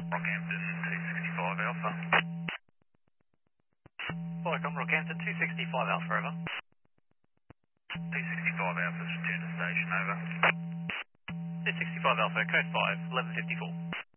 Rockhampton 265 Alpha. Welcome, Rockhampton 265 Alpha, over. 265 Alpha's return to station, over. 265 Alpha, code 5, 1154.